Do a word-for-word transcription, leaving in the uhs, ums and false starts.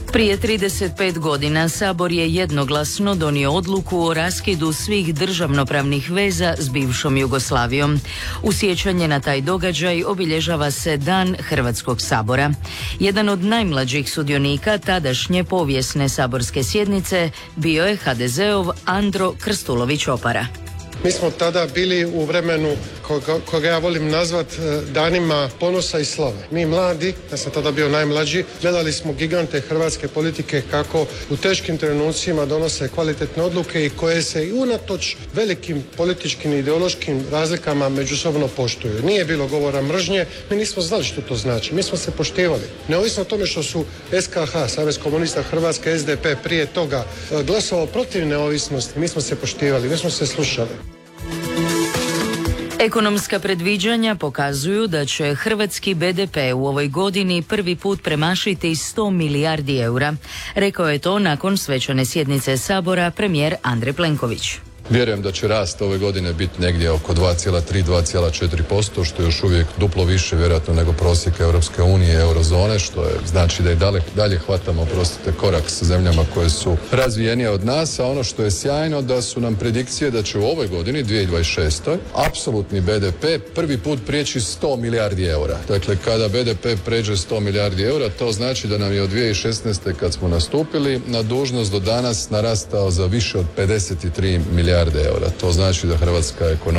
Prije trideset pet godina Sabor je jednoglasno donio odluku o raskidu svih državnopravnih veza s bivšom Jugoslavijom. U sjećanje na taj događaj obilježava se Dan Hrvatskog sabora. Jedan od najmlađih sudionika tadašnje povijesne saborske sjednice bio je ha de zeov Andro Krstulović-Opara. Mi smo tada bili u vremenu koga, koga ja volim nazvat danima ponosa i slave. Mi mladi, ja sam tada bio najmlađi, gledali smo gigante hrvatske politike kako u teškim trenucima donose kvalitetne odluke i koje se i unatoč velikim političkim i ideološkim razlikama međusobno poštuju. Nije bilo govora mržnje, mi nismo znali što to znači, mi smo se poštivali. Neovisno o tome što su es ka ha, Savez komunista Hrvatske, es de pe prije toga glasovao protiv neovisnosti, mi smo se poštivali, mi smo se slušali. Ekonomska predviđanja pokazuju da će hrvatski be de pe u ovoj godini prvi put premašiti sto milijardi eura. Rekao je to nakon svečane sjednice Sabora premijer Andrej Plenković. Vjerujem da će rast ove godine biti negdje oko dva zarez tri do dva zarez četiri posto, što je još uvijek duplo više vjerojatno nego prosjek Europske unije i eurozone, što je znači da i dalje, dalje hvatamo prostite korak sa zemljama koje su razvijenije od nas, a ono što je sjajno da su nam predikcije da će u ovoj godini, dvije tisuće dvadeset šestoj apsolutni be de pe prvi put prijeći sto milijardi eura. Dakle, kada be de pe pređe sto milijardi eura, to znači da nam je od dvije tisuće šesnaeste kad smo nastupili na dužnost do danas narastao za više od pedeset tri milijarde eura. To znači da hrvatska ekonomija